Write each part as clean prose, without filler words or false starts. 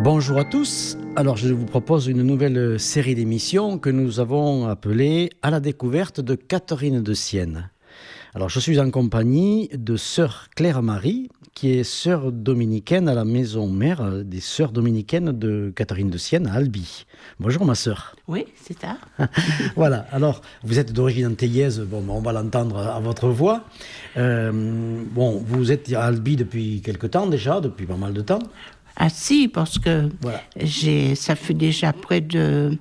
Bonjour à tous. Alors, je vous propose une nouvelle série d'émissions que nous avons appelée « À la découverte de Catherine de Sienne ». Alors, je suis en compagnie de sœur Claire-Marie, qui est sœur dominicaine à la maison mère des sœurs dominicaines de Catherine de Sienne à Albi. Bonjour ma sœur. Oui, c'est ça. Voilà, alors vous êtes d'origine antillaise, bon, on va l'entendre à votre voix. Vous êtes à Albi depuis quelque temps déjà, depuis pas mal de temps. Ah si, parce que Voilà. ça fait déjà près de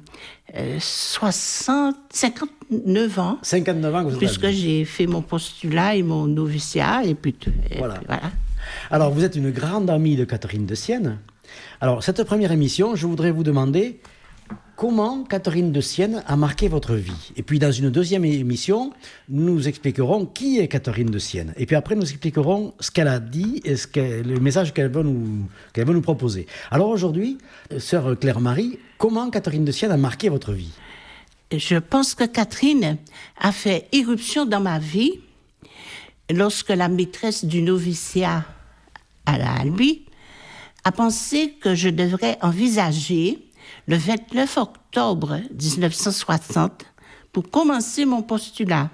59 ans. 59 ans que vous êtes Puisque à Albi. j'ai fait mon postulat et mon noviciat, et puis Voilà. voilà. Alors, vous êtes une grande amie de Catherine de Sienne. Alors, cette première émission, je voudrais vous demander comment Catherine de Sienne a marqué votre vie. Et puis, dans une deuxième émission, nous expliquerons qui est Catherine de Sienne. Et puis après, nous expliquerons ce qu'elle a dit et le message qu'elle veut nous proposer. Alors aujourd'hui, sœur Claire-Marie, comment Catherine de Sienne a marqué votre vie? Je pense que Catherine a fait irruption dans ma vie lorsque la maîtresse du noviciat à la Albi a pensé que je devrais envisager le 29 octobre 1960 pour commencer mon postulat.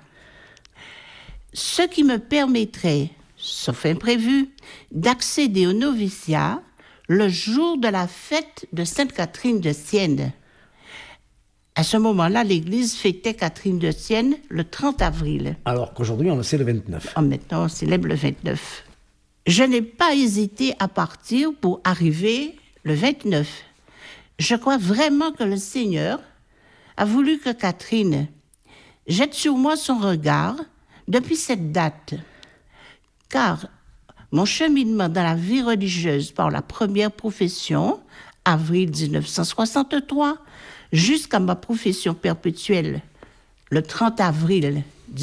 Ce qui me permettrait, sauf imprévu, d'accéder au noviciat le jour de la fête de Sainte-Catherine de Sienne. À ce moment-là, l'Église fêtait Catherine de Sienne le 30 avril. Alors qu'aujourd'hui, on le sait le 29. Maintenant, on célèbre le 29. Je n'ai pas hésité à partir pour arriver le 29. Je crois vraiment que le Seigneur a voulu que Catherine jette sur moi son regard depuis cette date. Car mon cheminement dans la vie religieuse par la première profession, avril 1963, jusqu'à ma profession perpétuelle, le 30 avril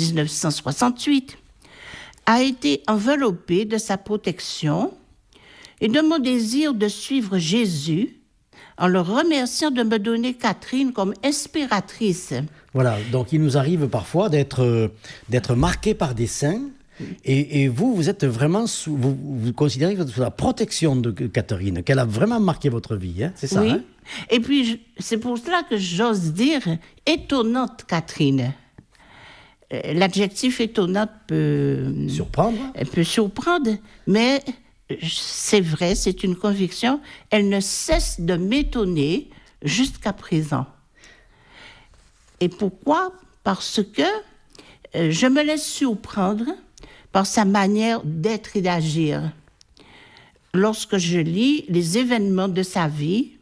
1968, a été enveloppé de sa protection et de mon désir de suivre Jésus en le remerciant de me donner Catherine comme inspiratrice. Voilà, donc il nous arrive parfois d'être marqués par des saints. Et vous êtes vraiment vous considérez que vous êtes sous la protection de Catherine, qu'elle a vraiment marqué votre vie, hein, c'est ça? Oui, hein? Et puis c'est pour cela que j'ose dire étonnante Catherine. L'adjectif étonnante peut surprendre, mais c'est vrai, c'est une conviction. Elle ne cesse de m'étonner jusqu'à présent. Et pourquoi? Parce que je me laisse surprendre par sa manière d'être et d'agir. Lorsque je lis les événements de sa vie,